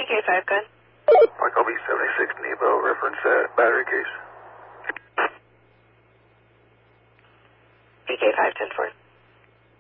PK5, good. Michael B76 Nebo, reference battery case. PK5, 10-4.